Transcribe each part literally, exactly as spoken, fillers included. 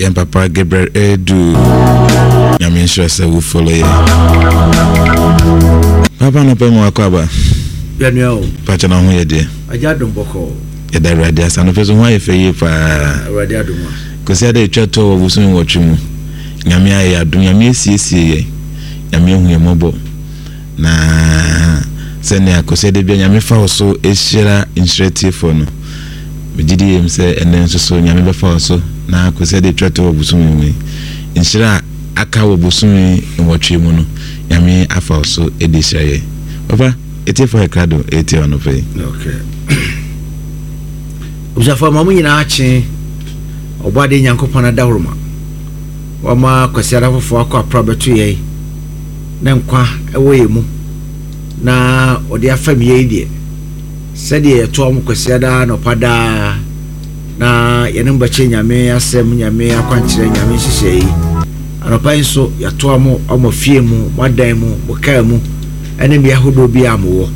yen papa Gabriel Edu nyame nhyira se wo follow ye papa no pe mo akwaba ya no pacha na ho ye de aja dum boko ye da radio asa no feso ho aye feye pa radio dum ko se ada etwa to wo busun wo twimu nyame aye adum nyame esiesie ye nyame hu ye mobo na sene akose de bia nyame fa so ehira initiative no megidi em se enen so so nyame be fa so na akose de twa to wo busun mi inshira aka wo busun wo twimu no nyame afa so edishira ye papa eti for ekado eti ono fe okay uzafa mamu nyina achi obade nyankopon adawroma wama kwasiara fofo akwa prabetu ye na nkwa ewo yemu na odi afam ye die sede ye to am kwasiada no pada na yene mbache nyame asem nyame akwankyere nyame hyehyɛ yi anopa nso ya to am amofie mu madan mu boka mu ene bia hodo bia amwo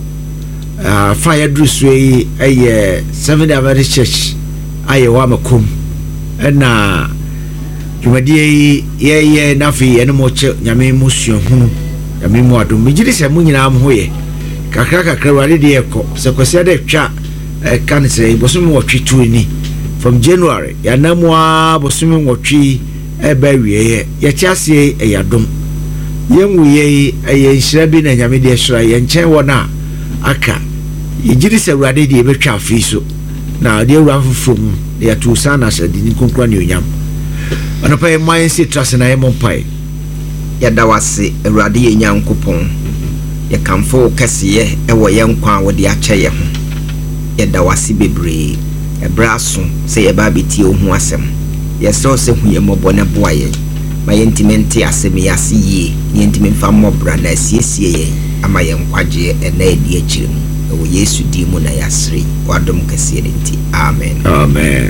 ah fa ya drusu yi eye Seventh Day Adventist Church aye wa makom ena dwumadie ye ye nafi ene mo che nyame musuo hunu nyame mu adom migiri se mu nyina am hoye kakra kakra wale de ekọ se kwese de twa kan se bosom wotwe tuani from January ya namwa bosom wotwe e ba wiye ye chiase e yadom yenwu ye ye nhira bi na nyame de hira ye nchen wona aka yigiri se wade de betwa afi so na de wura fofom de atu sana se de nkonkra ne onyam anopa e man se trase na e mompai ya dawase awurade ye nyankopon ye kamfo kase e wo ye nkwa wo de ache ye ho ya dawase bebre e braso se ye ba beti ohu asem ye so se hu ye mobone boa ye ma ye ntimenti asem ye asiye ye ntimemfa mobra na asiesie ye ama ye nkwaje e na edi akire mu wo Yesu di mu na yasre wadom kase nti amen amen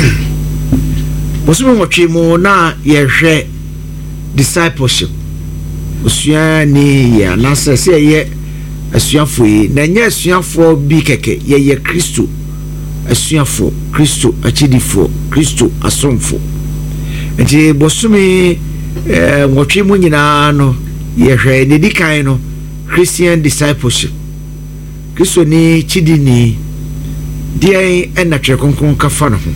bosumo motwe mu na ye hwe discipleship usua ni ya na se se ye asuafo yi na nya asuafo bi keke ye ye Kristo asuafo Kristo achidifo Kristo asomfo enti bosumi eh motwe mu nyina no ye hwe ne dikan no Christian discipleship Kristo ni chidini die ena twe konkon kafa no ho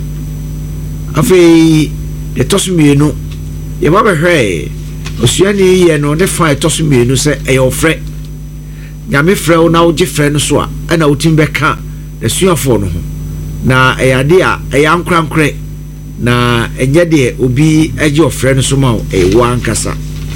afei de tosumienu ye ba be hwe osuani ye no ne fa tosumienu se e ofre nyame frɛ na wo gifrɛ no so a ana wotim bɛka asuafo no ho na e ade a e yankrankre na enye de obi age ofrɛ no so ma e wankasa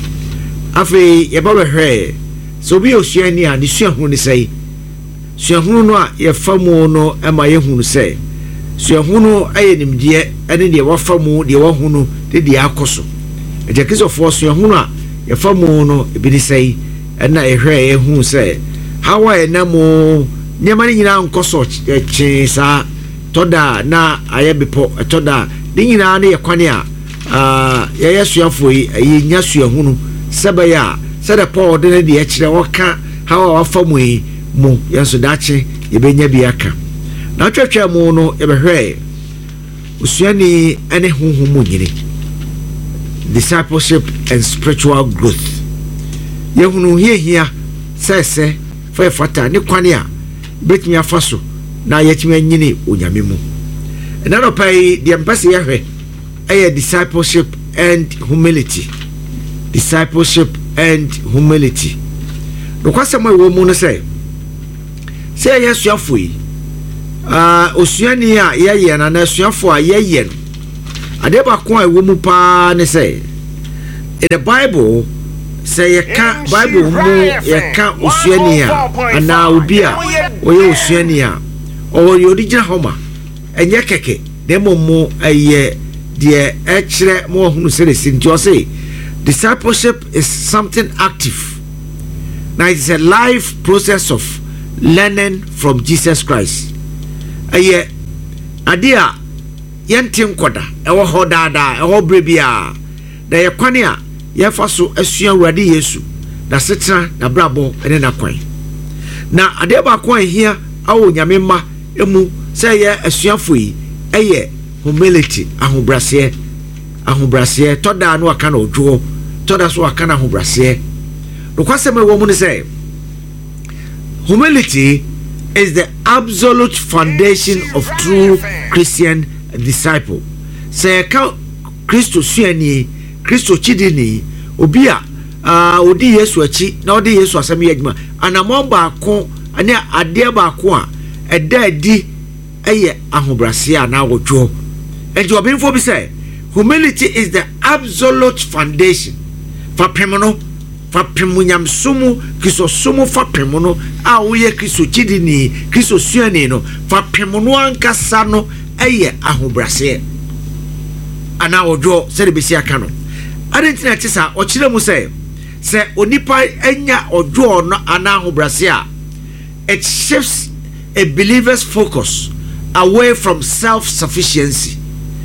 afei ye ba be hwe so bi osuani a ne suahunu ne sei suahunu no a ye famu no e ma ye hunu sei suahunu aye nimdie ene de wafamu de wahunu de de akoso ejekiso fo suahunu a ye famu no ebi ni sei ena ehwe ye hu sei hawa enamo nyama ni nyina nkoso chi sa toda na aye bepo toda de nyina na ye kwane a ah ye ye suafo yi ye nya suahunu sebaya sede Paul de de e kire woka hawa wafamu yi mu yeso dache ye benya bi aka na twetwe mu no ye behwe usuani ene honhom mu nyini discipleship and spiritual growth ye hunu hie hia sese fa fata ne kwane a betimi afaso na yetimi anyini onyame mu na no pai de mpase ye hwe eye discipleship and humility discipleship and humility no kwasema wo mu no say say yes suafo yi ah osuani a ye ye na na suafo a ye ye no ade ba ko a wo mu pa ne say in the Bible say ye ka Bible mu ye ka osuani a ana obi a oye osuani a o ye odi gina homa enye keke demo mu eye de e kire mo hunu se nti o say discipleship is something active. Now it's a life process of learning from Jesus Christ. Aye adia yentin koda ewo ho dada ewo brebia da ye kwane a ye fa so asua Awurade Yesu na setra na brabo ene na kwan na ade ba kwan hia awo nyame ma emu say ye asuafo yi eye humility ahobrase ahobrɛseɛ tɔda no aka na odwo tɔda so aka na ahobrɛseɛ no kwasɛm ɛwɔ mu ne sɛ humility is the absolute foundation of true Christian disciple. Sɛ ka Kristo suani, Kristo chidini, obi a uh, odi Yesu akyi na odi Yesu asɛm yɛ adwuma anamɔ baako ane adeɛ baako a ɛda adi ɛyɛ ahobrɛseɛ na wodwo. Enti obinfo bi sɛ humility is the absolute foundation. Fa premono fa premunyam sumu Kristo sumu fa premono a woyɛ Kristo chidini, Kristo suani no fa premono ankasa no ɛyɛ ahobrɛseɛ ana wodwo sɛ de besi aka no. Adentina te sa ɔkyerɛ mu sɛ sɛ onipa anya odwo no ana ahobrɛseɛ a it shifts a believer's focus away from self-sufficiency.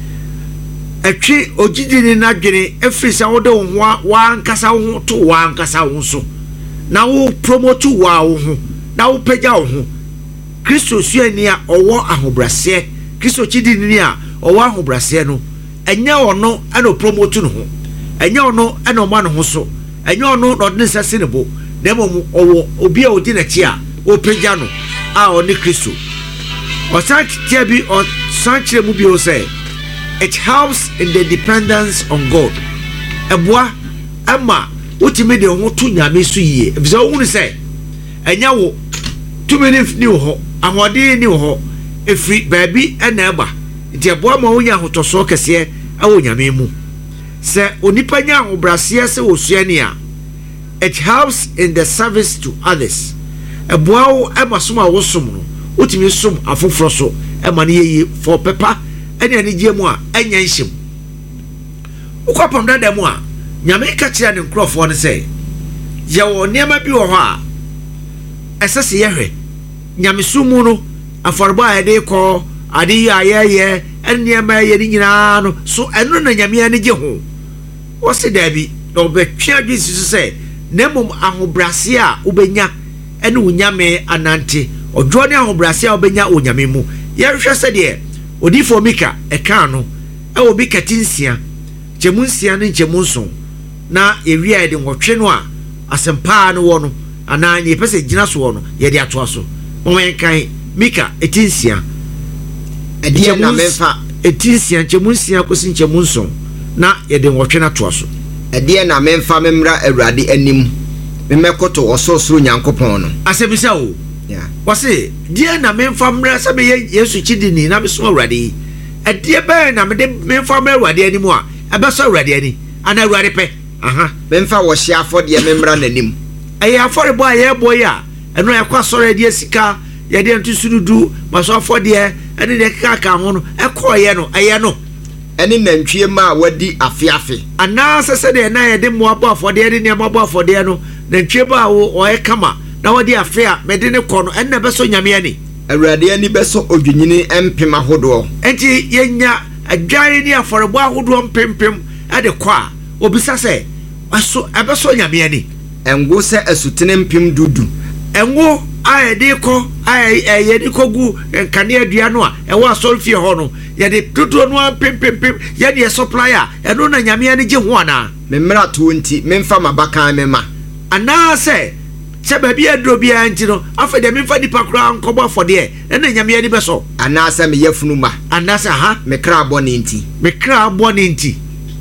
Etwe ogidini na dwene efiri sɛ wode wo ho wankasa wo ho to wankasa wo so na wo promote wa wo ho na wo pagya wo ho. Kristo suani a ɔwɔ ahobrɛseɛ, Kristo chidini a ɔwɔ ahobrɛseɛ no ɛnyɛ ɔno ɛna promote no ho, ɛnyɛ ɔno ɛna ɔma no ho so, ɛnyɛ ɔno na ɔde ne nsa si ne bo, na mmom ɔwɔ obi a ɔdi n'akyi a ɔpagya no a ɔne Kristo. Ɔsan tia bi ɔsan kyerɛ mu bio sɛ it helps in the dependence on God. Ɛboa ɛma wotumi de ho to nyame so yie efisɛ wo hu sɛ ɛnyɛ wo tumi ne ni wo hɔ ahoɔden ni wo hɔ efiri baabi ɛna ɛba nti ɛboa ma wo nya ahotɔsoɔ kɛseɛ ɛwɔ nyame mu. Sɛ onipa nya ahobrɛseɛ sɛ wɔ suani a it helps in the service to others. Ɛboa wo ɛma som a wo som no wotumi som afoforo so ɛma ne yie for pepa ɛne ani gye mu a ɛnyɛ nhyem. Wokɔpam dada mu a nyame ka kyerɛ ne nkurɔfoɔ no sɛ yɛwɔ nneɛma bi wɔ hɔ a ɛsɛ sɛ yɛhwɛ nyame so mu no afɔrebɔ a yɛde kɔ ade yi a yɛyɛ ɛne nneɛma yɛ ne nyinaa no so ɛno na nyame ani gye ho. Wɔse daabi na ɔbɛtwe adwe si so sɛ na mmom ahobrɛseɛ a wobɛnya ɛne wo nyame anante ɔdwoɔ ne ahobrɛseɛ a wobɛnya wo nyame mu. Yɛhwɛ sɛdeɛ odifo Mika ɛka no ɛwɔ bi kati nsia kyɛmu nsia ne nkyɛmu nson na ewia yɛde nwɔtwe no a asɛmpaa no wɔ no anaa yɛpɛ sɛ gyina so wɔ no yɛde atoa so. Wɔn yɛnkan Mika eti nsia ɛdeɛ na memfa eti nsia nkyɛmu nsia kɔsi nkyɛmu nson na yɛde nwɔtwe no atoa so. ɛdeɛ na memfa memra Awurade anim memɛkoto ɔsorosoro Nyankopɔn no. Asɛbisa o wɔse deɛ na memfa mmra sɛ meyɛ Yesu chidini na mesom Awurade yi ɛdeɛ bɛɛ na mede memfa mmra Awurade anim a ɛbɛsɔ Awurade ani ana Awurade pɛ. Aha memfa wɔhye afɔdeɛ memra n'anim. ɛyɛ afɔrebɔ a yɛbɔ yi a ɛno yɛkɔ asɔre deɛ sika yɛde nto sududu maso afɔdeɛ ɛne deɛ kaka ho no ɛkɔɔyɛ no ɛyɛ no ɛne nantwie ma a wadi afeafe anaa sɛ sɛdeɛ na yɛde mmoa bɔ afɔdeɛ de nneɛma bɔ afɔdeɛ no nantwie ba a ɔyɛ kama na wadi afe a mede ne kɔ no ɛnna bɛsɔ nyame ani. Awurade ani bɛsɔ odwinyini mpem ahodoɔ. Enti yɛnya adwan ne afɔrebɔ ahodoɔ mpempem ɛde kɔ a obisa sɛ ɛso ɛbɛsɔ nyame ani. Ɛngo sɛ asutene mpem dudu. Ɛngo a yɛde kɔ a yɛde kɔ gu nkanea dua no a ɛwɔ asɔre fie hɔ no yɛde dodoɔ no mpempempem yɛde yɛ supply a ɛno na nyame ani gye ho anaa. Memmra to nti memfa mabakan mema. Anaa sɛ sɛ baabi aduro biara nti no afɛ deɛ memfa nipa koraa nkɔbɔ afɔdeɛ ɛna nyame ani bɛsɔ. Anaa sɛ meyɛ funu ma. Anaa sɛ ha mekra abɔ ne nti. Mekra abɔ ne nti.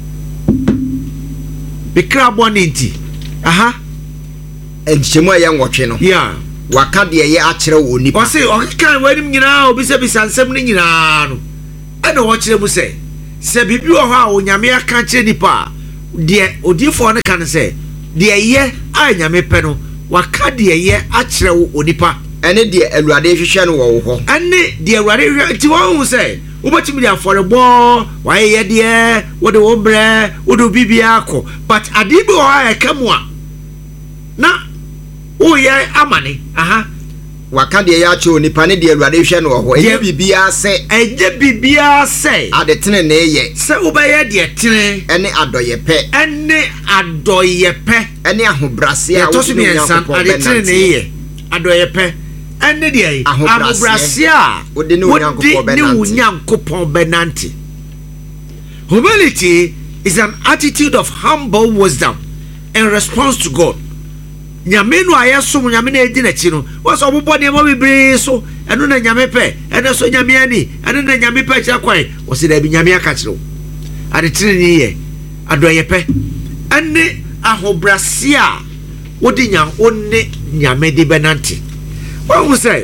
Mekra abɔ ne nti. Aha. Ɛnhyɛmu a yɛ nwɔtwe no. Yeah. Waka deɛ yɛ akyerɛ wɔ nipa. Ɔse ɔkekan w'anim nyinaa obisabisa nsɛm no nyinaa no ɛna wɔkyerɛ mu sɛ sɛ biribi wɔ hɔ a onyame aka kyerɛ nipa a deɛ odiifoɔ no ka no sɛ deɛ yɛ a nyame pɛ no waka deɛ yɛ akyerɛ wo onipa ɛne deɛ Awurade hwehwɛ no wɔ wo hɔ ɛne deɛ Awurade hwehwɛ nti wɔn hu sɛ wobɛtumi de afɔrebɔ wayɛ deɛ wode wo brɛ wode wo bibia akɔ but ade bi wɔ hɔ a ɛka mu a na woyɛ amane. Aha waka deɛ yɛ akyerɛ onipa ne deɛ Awurade hwehwɛ no wɔ hɔ ɛnyɛ biribiara sɛ ɛnyɛ biribiara sɛ adetene ne yɛ sɛ wobɛyɛ deɛ tene ɛne adɔyɛ pɛ ɛne adɔyɛ pɛ ɛne ahobrɛseɛ a wotumi mmiɛnsa adetene ne yɛ adɔyɛ pɛ ɛne deɛ ahobrɛseɛ a wode ne wo Nyankopɔn bɛnante. Humility is an attitude of humble wisdom in response to God. Nyame no ayesom nyame na edi na chi no was obobɔ ne ma bebre so eno na nyame pɛ eno so nyame ani eno na nyame pɛ kira kwan was da bi nyame aka kiro ade tire ni ye adoye pɛ ene ahobrase a wodi nya onne nyame de benante wo say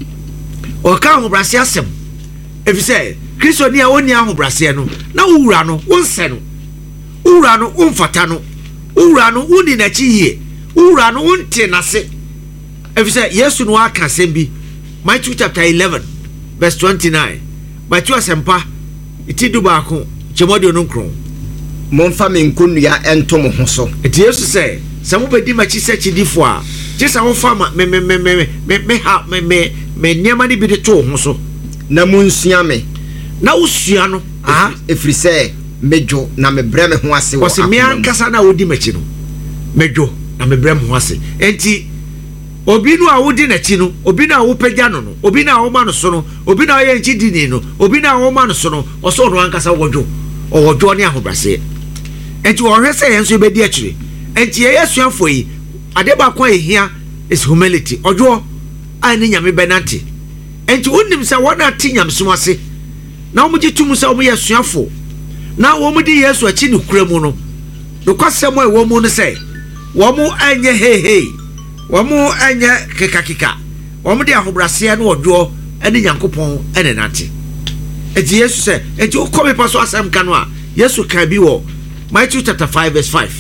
o ka ahobrase asem efi say Kristo ni a woni ahobrase no na wura no wonse no wura no wonfata no wura no woni na chi yie ura no unte nase efise Yesu no aka sembi Matthew chapter eleven verse twenty-nine Matthew asempa iti duba ko chemodi no nkron momfa me nkonua ento mo ho so eti Yesu se se mo bedi machi se chidifo a je sa wo fa me me me me me me ha me me me niama ni bi de to ho so na munsua me na usua no ah efiri se medwo na me brɛ me ho ase wo se me ankasa na wodi machi no medwo na mebrem ho ase enti obi no a wodi na chi no obi na wo pagya no no obi na wo ma no so no obi na ye chi dini no obi na wo ma no so no oso no ankasa wodwo owodwo ne ahobrase enti wo hwese yen so bedi akire enti ye yesuafo yi ade ba kwa ehia is humility odwo ani nyame benante enti wonnim se wona ti nyamsom ase na wo mji tum se wo yesuafo na wo mdi Yesu achi ne kura mu no no kwasem e wo mu no se Wamu anye hey hey wamu anye keka keka wamu de ahobrase no odwo ene Nyankopon ene nate eti Yesu se eti o come paso asem kanu a Yesu kan bi wo Matthew chapter five verse five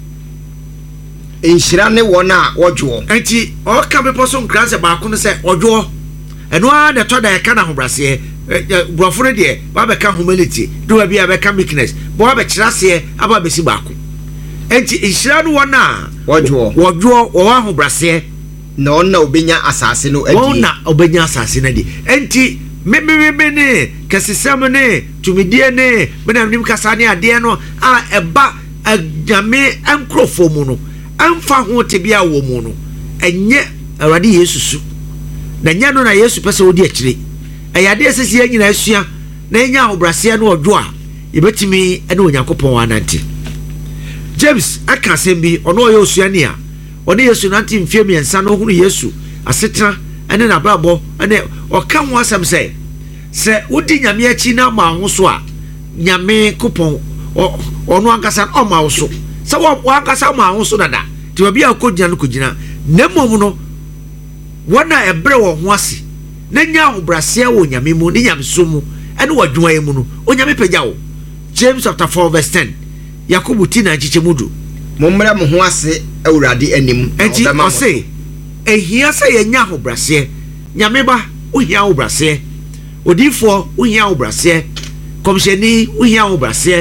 enhyira ne wona wodwo eti o ka be paso nkranse ba ko no se odwo eno a de to da ka na ahobrase brofo de ba be ka humility do ba bia be ka meekness bo ba kirase aba be si ba ko enti ishira no wona wodwo wodwo wo ahobrase na onna obenya asase no adi wona obenya asase na di enti me me me ne kasisam ne tumidie ne bena nim kasane ade no a eba agame ankrofo mu no amfa ho tebia wo mu no enye awade Yesu su na nya no na Yesu pese wodi akire ayade esesi anyina asua na enya ahobrase no odwo a yebetimi ene Onyankopon anante James aka sembi ono ye osuani a ono Yesu nanti mfie miensa no hunu Yesu asetena ene na brabo ene oka ho asem se se wodi nyame achi na ma ho so a nyame kupon ono ankasa o ma ho so se wo ankasa ma ho so dada ti obi akogina no kogina na mom no wona ebre wo ho ase na nya ahobrase wo nyame mu ni nyame so mu ene wadwuma ye mu no onyame pagya wo James chapter four verse ten Yakobu tina chichemudu mommra mo ho ase awurade anim enti ose ehia se yenya ahobrase nyame ba ohia ahobrase odifo ohia ahobrase komsheni ohia ahobrase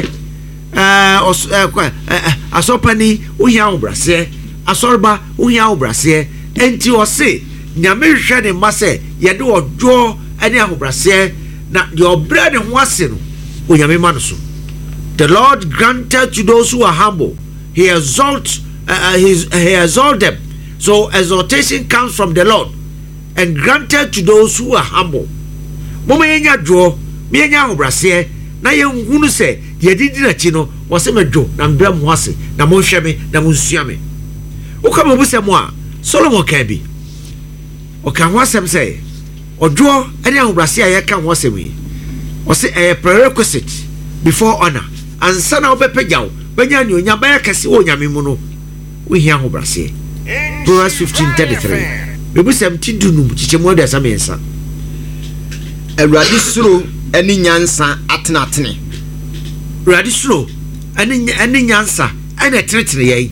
eh asopani ohia ahobrase asorba ohia ahobrase enti ose nyame hwe ne mase yede odwo ene ahobrase na de obra ne ho ase no onyame ma no so. The Lord granted to those who are humble. He exalts, uh, his, he exalts them. So exaltation comes from the Lord, and granted to those who are humble. Mama yenya dwo, me yenya ahobrase, na ye hunu se ye didi na chi no, wose me dwo na mbra mo ase, na mo hwe me, na mo nsua me. Uka mo busem a Solomon kan bi. O kan ho asem se, odwo ene ahobrase a ye kan ho asem yi. O se a prerequisite before honor. Ansa na obepegyaw benya ni onya ba yakase o nyame mu no wo hia ahobrase. Proverbs fifteen thirty-three. Bebu seventeen dunum chichemu da samensa. Awurade suro ani nyansa atena atene. Awurade suro ani ani nyansa ana tenetene yai.